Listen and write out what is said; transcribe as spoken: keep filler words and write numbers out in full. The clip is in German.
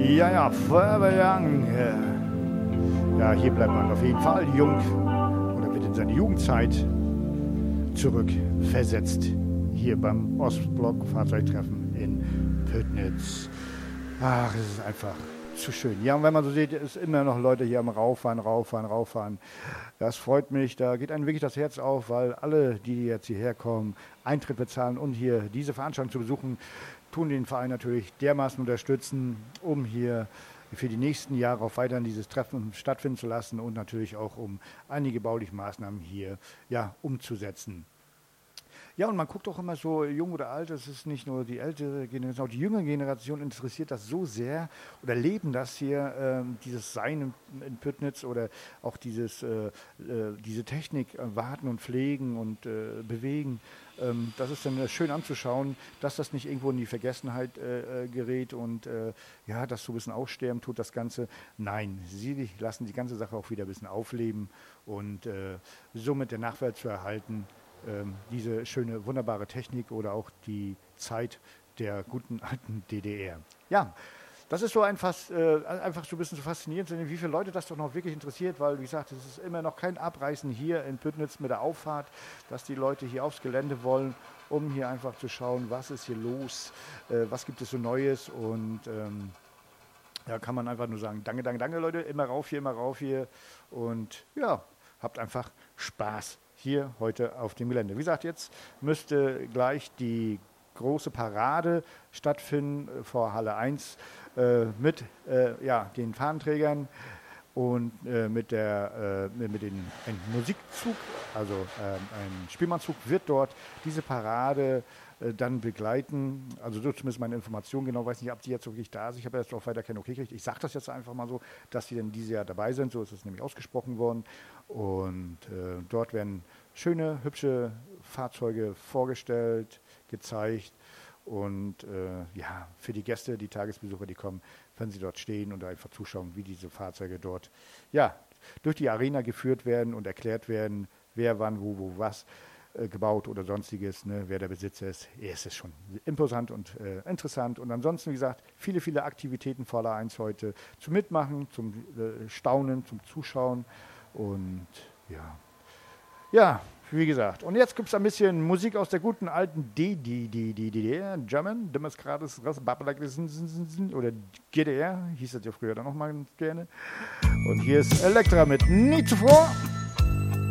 Ja, ja, Forever Young. Äh, Ja, hier bleibt man auf jeden Fall jung. Oder wird in seine Jugendzeit zurückversetzt. Hier beim Ostblock Fahrzeugtreffen in Pöttnitz. Ach, es ist einfach zu schön. Ja, und wenn man so sieht, ist immer noch Leute hier am Rauffahren, Rauffahren, Rauffahren. Das freut mich, da geht einem wirklich das Herz auf, weil alle, die jetzt hierher kommen, Eintritt bezahlen und hier diese Veranstaltung zu besuchen, tun den Verein natürlich dermaßen unterstützen, um hier für die nächsten Jahre auch weiterhin dieses Treffen stattfinden zu lassen und natürlich auch um einige bauliche Maßnahmen hier ja, umzusetzen. Ja, und man guckt auch immer so, jung oder alt, es ist nicht nur die ältere Generation, auch die jüngere Generation interessiert das so sehr oder leben das hier, ähm, dieses Sein in, in Pöttnitz oder auch dieses, äh, äh, diese Technik, äh, warten und pflegen und äh, bewegen. Ähm, das ist dann schön anzuschauen, dass das nicht irgendwo in die Vergessenheit äh, gerät und äh, ja, das so ein bisschen aussterben tut, das Ganze. Nein, sie lassen die ganze Sache auch wieder ein bisschen aufleben und äh, somit der Nachwelt zu erhalten. Diese schöne, wunderbare Technik oder auch die Zeit der guten alten D D R. Ja, das ist so einfach, äh, einfach so ein bisschen so faszinierend, wie viele Leute das doch noch wirklich interessiert, weil, wie gesagt, es ist immer noch kein Abreißen hier in Pöttnitz mit der Auffahrt, dass die Leute hier aufs Gelände wollen, um hier einfach zu schauen, was ist hier los, äh, was gibt es so Neues und ähm, ja, kann man einfach nur sagen, danke, danke, danke Leute, immer rauf hier, immer rauf hier und ja, habt einfach Spaß hier heute auf dem Gelände. Wie gesagt, jetzt müsste gleich die große Parade stattfinden vor Halle eins äh, mit äh, ja, den Fahnenträgern und äh, mit, der, äh, mit dem ein Musikzug, also äh, ein Spielmannszug wird dort diese Parade äh, dann begleiten. Also so zumindest meine Information, genau weiß nicht, ob die jetzt wirklich da ist. Ich habe jetzt auch weiter kein Okay gekriegt. Ich sage das jetzt einfach mal so, dass die dann dieses Jahr dabei sind. So ist es nämlich ausgesprochen worden. Und äh, dort werden schöne, hübsche Fahrzeuge vorgestellt, gezeigt. Und äh, ja, für die Gäste, die Tagesbesucher, die kommen, können sie dort stehen und einfach zuschauen, wie diese Fahrzeuge dort ja, durch die Arena geführt werden und erklärt werden, wer wann, wo, wo, was äh, gebaut oder sonstiges, ne, wer der Besitzer ist. Es ist schon imposant und äh, interessant. Und ansonsten, wie gesagt, viele, viele Aktivitäten vor Halle eins heute zum Mitmachen, zum äh, Staunen, zum Zuschauen. Und ja, ja, wie gesagt. Und jetzt gibt es ein bisschen Musik aus der guten alten D D R, German, Demokratisches oder G D R, hieß das ja früher dann nochmal gerne. Und hier ist Elektra mit Nie zuvor.